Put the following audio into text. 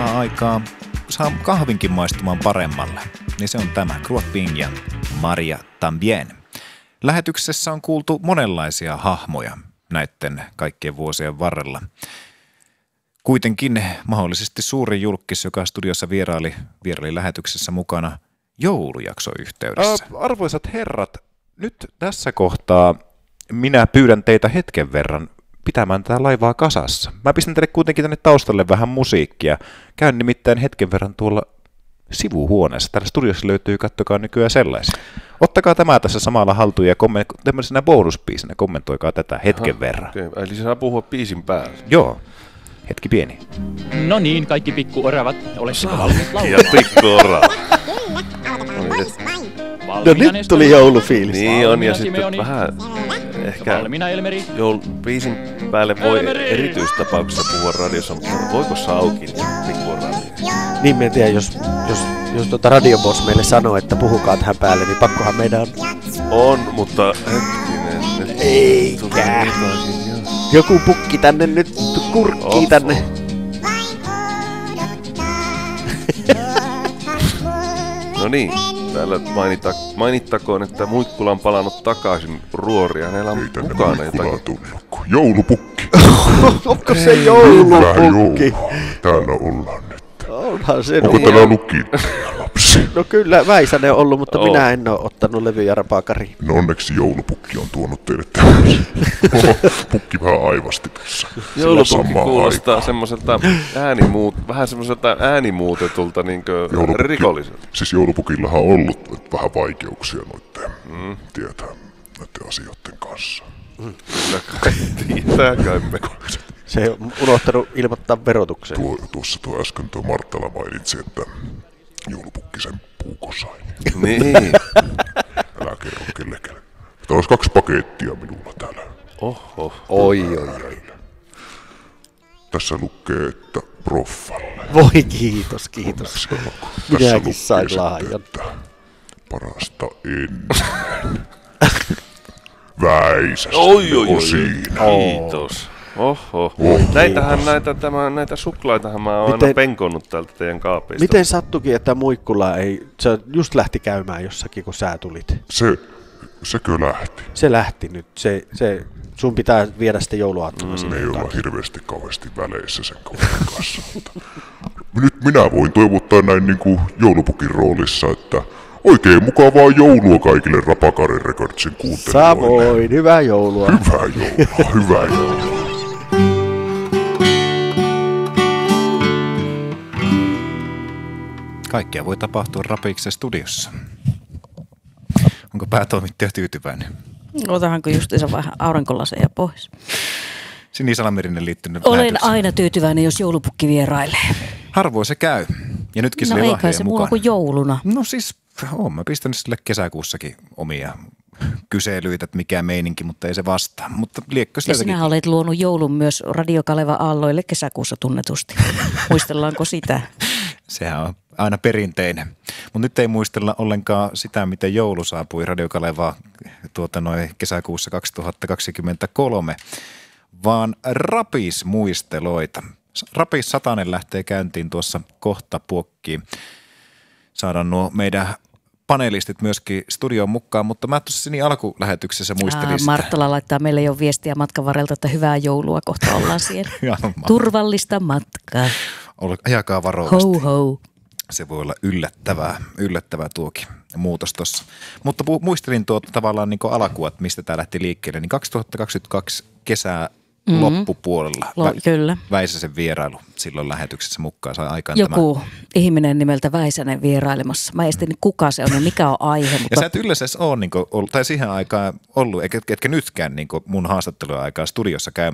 saa kahvinkin maistumaan paremmalle, niin se on tämä Cruatpin ja Maria Tambien. Lähetyksessä on kuultu monenlaisia hahmoja näiden kaikkien vuosien varrella. Kuitenkin mahdollisesti suuri julkkis, joka studiossa vieraili lähetyksessä mukana joulujaksoyhteydessä. Arvoisat herrat, nyt tässä kohtaa minä pyydän teitä hetken verran pitämään tätä laivaa kasassa. Mä pistän teille kuitenkin tänne taustalle vähän musiikkia. Käyn nimittäin hetken verran tuolla sivuhuoneessa. Täällä studiossa löytyy, kattokaa nykyään sellaisia. Ottakaa tämä tässä samalla haltuun ja tämmöisenä bonuspiisinä kommentoikaa tätä hetken verran. Okay. Eli saa puhua biisin päällä. Joo, hetki pieni. No niin, kaikki pikkuoravat, oletteko valmiit laulaa? Ja pikkuoravat. No nyt tuli joulufiilis. Niin on, ja sitten vähän ehkä Valmiina Elmeri. biisin päälle voi erityistapauksessa puhua radiossa, mutta voiko Saukin ja pikkuoravat? Niin me en tiedä, jos radioboss meille sanoo, että puhukaa tähän päälle, niin pakkohan meidän on. On, mutta hetkinen. Eikä. Joku pukki tänne nyt, kurkkii tänne. No niin, täällä mainittakoon, että Muikkula on palannut takaisin ruoria. Hänellä on mukana jotakin. Joulupukki. Onko se joulupukki? Hyvää joulua. Täällä ollaan nyt. Onhan se. Onko täällä ollut kiittäjiä, lapsi? No kyllä, Väisänen on ollut, mutta minä en ole ottanut levyjä rapaakariin. No onneksi joulupukki on tuonut teille tämmöisen. Pukki vähän aivasti tässä. Joulupukki kuulostaa semmoiselta vähän semmoiselta äänimuutetulta niinkö rikolliselta. Siis joulupukillahan on ollut vähän vaikeuksia noiden asioiden kanssa. Tietää kai me. Se on unohtanut ilmoittaa verotukseen. Tuossa äsken tuo Marttala mainitsi, että joulupukki sen puukosai. Niin. Älä kerro kellekään. Täällä olisi 2 pakettia minulla täällä. Oho. Oi. Tässä lukee, että proffalle. Voi kiitos. Minäkin sain Tässä lahjan. lukee, että parasta ennen. Väisästä. Oi. Siinä. Kiitos. Oho. Näitä suklaitahan mä oon aina penkonnut täältä teidän kaapeista. Miten sattukin, että Muikkula se just lähti käymään jossakin, kun sä tulit? Sekö lähti? Se lähti nyt. Sun pitää viedä sitten jouluaattona sinne. Me ei olla hirveästi kauheasti väleissä sen kaverin kanssa. Nyt minä voin toivottaa näin niin kuin joulupukin roolissa, että oikein mukavaa joulua kaikille Rapakaren Recordsin kuuntelijoille. Samoin, hyvää joulua. Hyvää joulua. Kaikkea voi tapahtua Rapiksen studiossa. Onko päätoimittaja tyytyväinen? Otahanko justiinsa vähän aurinkolaseja pois? Sinisalmerinen liittynyt Olen lähetykseen. aina tyytyväinen, jos joulupukki vierailee. Harvoin se käy. Ja nytkin se No oli ei kai se mulla kuin jouluna. No siis, oon mä pistänyt sille kesäkuussakin omia kyselyitä, että mikä meininki, mutta ei se vastaa. Mutta liekkö Ja sieltäkin? sinä olet luonut joulun myös Radio Kaleva aalloille kesäkuussa tunnetusti. Muistellaanko sitä? Sehän on aina perinteinen. Mutta nyt ei muistella ollenkaan sitä, miten joulu saapui Radio Kalevaan kesäkuussa 2023, vaan Rapis-muisteloita. Rapis 100 lähtee käyntiin tuossa kohta puokkiin. Saadaan nuo meidän panelistit myöskin studioon mukaan, mutta mä tuossa niin alkulähetyksessä muistelin sitä. Marttala laittaa meille jo viestiä matkan varrelta, että hyvää joulua, kohta ollaan siellä. Turvallista matkaa. Ajakaa varovasti. Ho ho. Se voi olla yllättävää tuokin muutos tuossa. Mutta muistelin tavallaan niin alkua, että mistä tämä lähti liikkeelle. Niin 2022 kesää loppupuolella Kyllä. Väisäsen vierailu silloin lähetyksessä mukaan sai aikaan Joku ihminen nimeltä Väisänen vierailemassa. Mä estin, kuka se on ja mikä on aihe. Ja sä et yleensä ole, tai siihen aikaan ollut, etkä nytkään mun haastattelujen aikaa studiossa käy.